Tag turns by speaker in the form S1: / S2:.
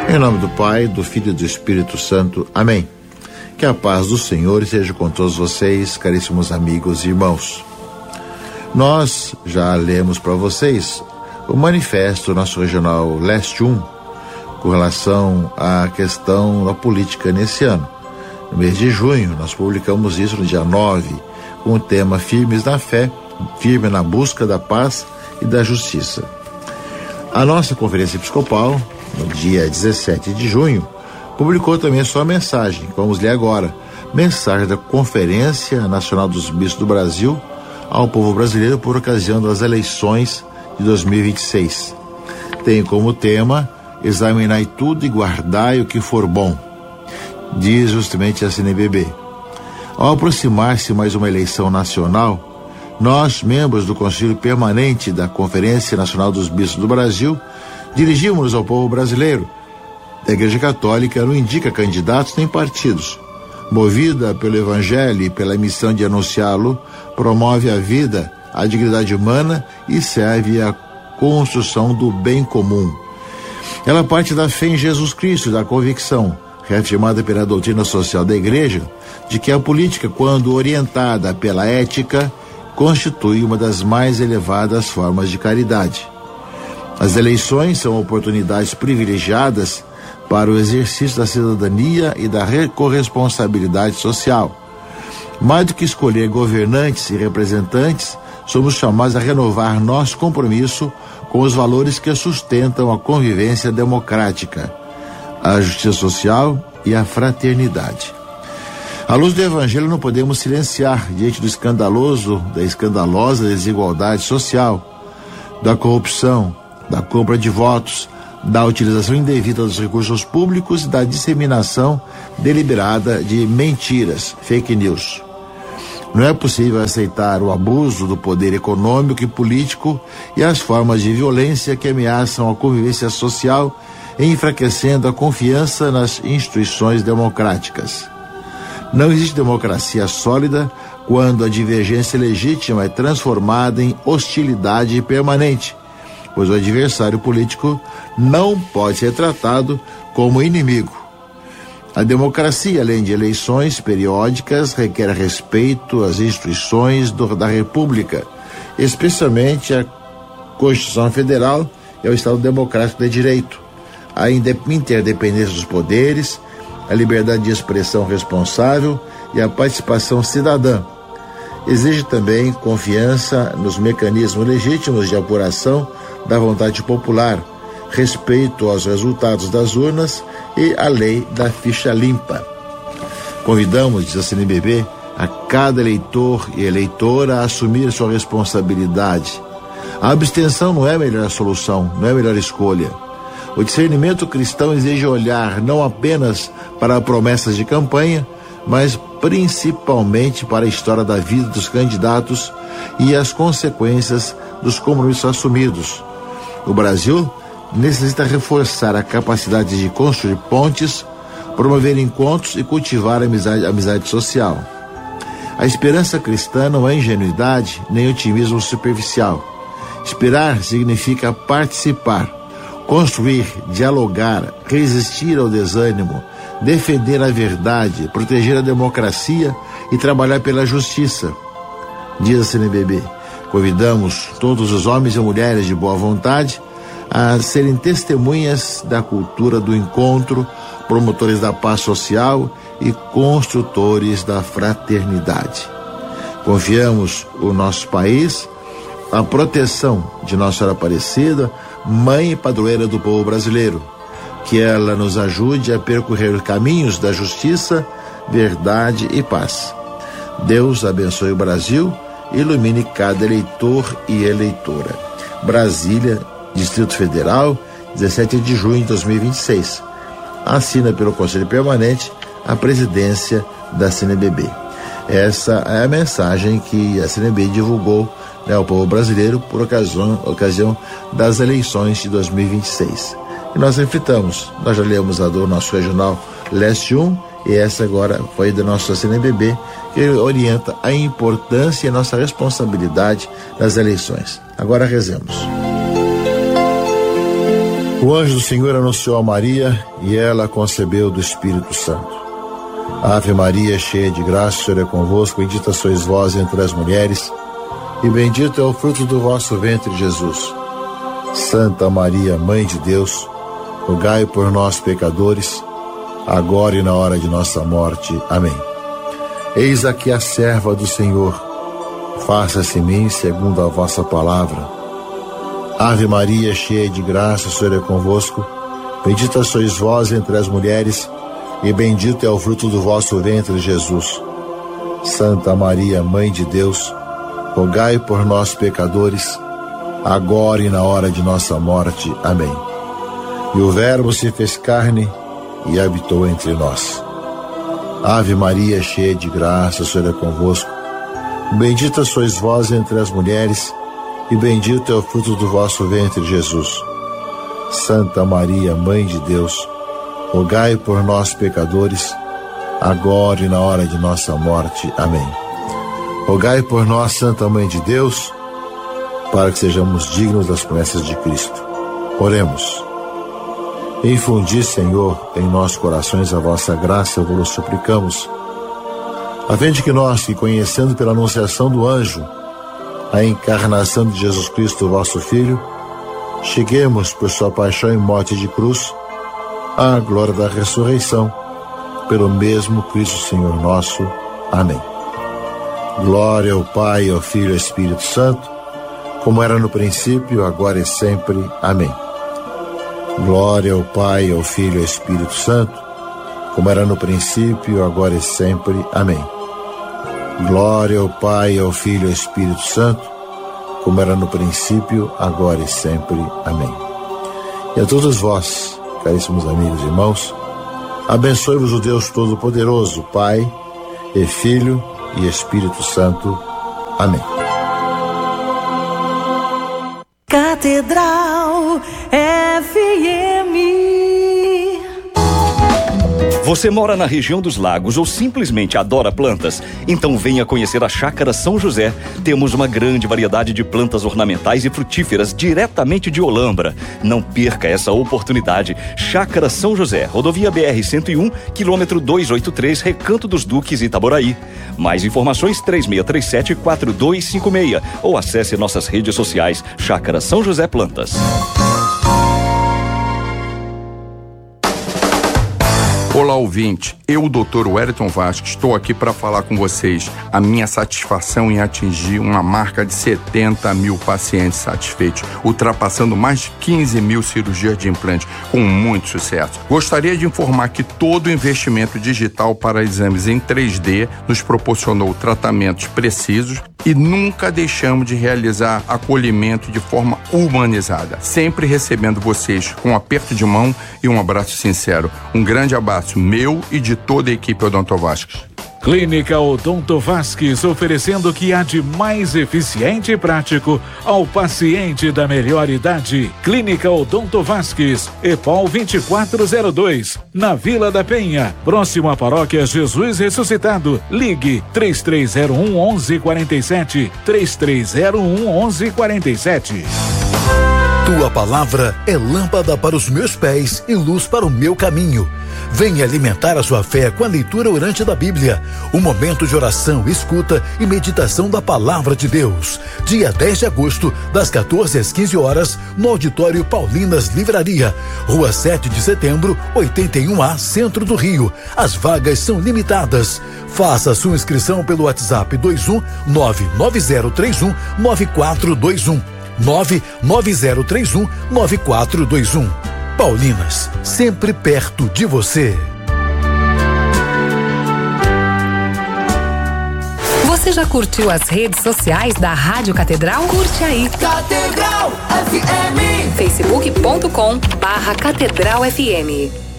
S1: Em nome do Pai, do Filho e do Espírito Santo. Amém. Que a paz do Senhor esteja com todos vocês, caríssimos amigos e irmãos. Nós já lemos para vocês o manifesto nosso regional Leste 1 com relação à questão da política nesse ano. No mês de junho, nós publicamos isso no dia 9, com o tema Firmes na Fé, firme na busca da paz e da justiça. A nossa Conferência Episcopal, no dia 17 de junho, publicou também a sua mensagem. Vamos ler agora. Mensagem da Conferência Nacional dos Bispos do Brasil ao povo brasileiro por ocasião das eleições de 2026. Tem como tema: examinai tudo e guardai o que for bom, diz justamente a CNBB. Ao aproximar-se mais uma eleição nacional, nós, membros do Conselho Permanente da Conferência Nacional dos Bispos do Brasil, dirigimos-nos ao povo brasileiro. A Igreja Católica não indica candidatos nem partidos. Movida pelo Evangelho e pela missão de anunciá-lo, promove a vida, a dignidade humana e serve à construção do bem comum. Ela parte da fé em Jesus Cristo, da convicção, reafirmada pela doutrina social da Igreja, de que a política, quando orientada pela ética, constitui uma das mais elevadas formas de caridade. As eleições são oportunidades privilegiadas para o exercício da cidadania e da corresponsabilidade social. Mais do que escolher governantes e representantes, somos chamados a renovar nosso compromisso com os valores que sustentam a convivência democrática, a justiça social e a fraternidade. À luz do Evangelho, não podemos silenciar diante da escandalosa desigualdade social, da corrupção, da compra de votos, da utilização indevida dos recursos públicos e da disseminação deliberada de mentiras, fake news. Não é possível aceitar o abuso do poder econômico e político e as formas de violência que ameaçam a convivência social, enfraquecendo a confiança nas instituições democráticas. Não existe democracia sólida quando a divergência legítima é transformada em hostilidade permanente, pois o adversário político não pode ser tratado como inimigo. A democracia, além de eleições periódicas, requer respeito às instituições da República, especialmente a Constituição Federal e ao Estado Democrático de Direito, a interdependência dos poderes, a liberdade de expressão responsável e a participação cidadã. Exige também confiança nos mecanismos legítimos de apuração da vontade popular, respeito aos resultados das urnas e a lei da ficha limpa. Convidamos, diz a CNBB, a cada eleitor e eleitora a assumir sua responsabilidade. A abstenção não é a melhor solução, não é a melhor escolha. O discernimento cristão exige olhar não apenas para promessas de campanha, mas principalmente para a história da vida dos candidatos e as consequências dos compromissos assumidos. O Brasil necessita reforçar a capacidade de construir pontes, promover encontros e cultivar a amizade social. A esperança cristã não é ingenuidade nem otimismo superficial. Esperar significa participar, construir, dialogar, resistir ao desânimo, defender a verdade, proteger a democracia e trabalhar pela justiça, diz a CNBB. Convidamos todos os homens e mulheres de boa vontade a serem testemunhas da cultura do encontro, promotores da paz social e construtores da fraternidade. Confiamos o nosso país à proteção de Nossa Senhora Aparecida, Mãe e Padroeira do povo brasileiro, que ela nos ajude a percorrer os caminhos da justiça, verdade e paz. Deus abençoe o Brasil, ilumine cada eleitor e eleitora. Brasília, Distrito Federal, 17 de junho de 2026. Assina pelo Conselho Permanente a presidência da CNBB. Essa é a mensagem que a CNBB divulgou ao povo brasileiro por ocasião das eleições de 2026. E nós refletamos, nós já lemos a do nosso regional Leste 1 e essa agora foi da nossa CNBB, que orienta a importância e a nossa responsabilidade nas eleições. Agora rezemos. O anjo do Senhor anunciou a Maria e ela concebeu do Espírito Santo. Ave Maria, cheia de graça, o Senhor é convosco, bendita sois vós entre as mulheres, e bendito é o fruto do vosso ventre, Jesus. Santa Maria, Mãe de Deus, rogai por nós, pecadores, agora e na hora de nossa morte. Amém. Eis aqui a serva do Senhor, faça-se em mim segundo a vossa palavra. Ave Maria, cheia de graça, o Senhor é convosco, bendita sois vós entre as mulheres, e bendito é o fruto do vosso ventre, Jesus. Santa Maria, Mãe de Deus, rogai por nós, pecadores, agora e na hora de nossa morte. Amém. E o Verbo se fez carne e habitou entre nós. Ave Maria, cheia de graça, o Senhor é convosco, bendita sois vós entre as mulheres, e bendito é o fruto do vosso ventre, Jesus. Santa Maria, Mãe de Deus, rogai por nós, pecadores, agora e na hora de nossa morte. Amém. Rogai por nós, Santa Mãe de Deus, para que sejamos dignos das promessas de Cristo. Oremos. Infundi, Senhor, em nossos corações a vossa graça, vos suplicamos, a fim de que nós, que conhecendo pela anunciação do anjo a encarnação de Jesus Cristo, vosso Filho, cheguemos por sua paixão e morte de cruz à glória da ressurreição, pelo mesmo Cristo Senhor nosso. Amém. Glória ao Pai, ao Filho e ao Espírito Santo, como era no princípio, agora e sempre. Amém. Glória ao Pai, ao Filho e ao Espírito Santo, como era no princípio, agora e sempre. Amém. Glória ao Pai, ao Filho e ao Espírito Santo, como era no princípio, agora e sempre. Amém. E a todos vós, caríssimos amigos e irmãos, abençoe-vos o Deus Todo-Poderoso, Pai e Filho e Espírito Santo. Amém.
S2: Catedral FM.
S3: Você mora na região dos lagos ou simplesmente adora plantas? Então venha conhecer a Chácara São José. Temos uma grande variedade de plantas ornamentais e frutíferas diretamente de Olambra. Não perca essa oportunidade. Chácara São José, rodovia BR-101, quilômetro 283, Recanto dos Duques, Itaboraí. Mais informações 3637-4256 ou acesse nossas redes sociais Chácara São José Plantas.
S4: Olá, ouvinte. Eu, o Dr. Wellington Vasques, estou aqui para falar com vocês a minha satisfação em atingir uma marca de 70 mil pacientes satisfeitos, ultrapassando mais de 15 mil cirurgias de implante, com muito sucesso. Gostaria de informar que todo o investimento digital para exames em 3D nos proporcionou tratamentos precisos e nunca deixamos de realizar acolhimento de forma humanizada, sempre recebendo vocês com um aperto de mão e um abraço sincero. Um grande abraço meu e de toda a equipe Odonto Vasques.
S5: Clínica Odonto Vasques, oferecendo o que há de mais eficiente e prático ao paciente da melhor idade. Clínica Odonto Vasques, EPOL 2402, na Vila da Penha, próximo à Paróquia Jesus Ressuscitado. Ligue 3301-1147, 3301-1147.
S6: Tua palavra é lâmpada para os meus pés e luz para o meu caminho. Venha alimentar a sua fé com a leitura orante da Bíblia. Um momento de oração, escuta e meditação da palavra de Deus. Dia 10 de agosto, das 14 às 15 horas, no Auditório Paulinas Livraria, Rua 7 de Setembro, 81A, Centro do Rio. As vagas são limitadas. Faça sua inscrição pelo WhatsApp 21 99031 9421. 99031 9421. Paulinas, sempre perto de você.
S7: Você já curtiu as redes sociais da Rádio Catedral? Curte aí.
S2: Catedral FM.
S7: Facebook.com/Catedral FM.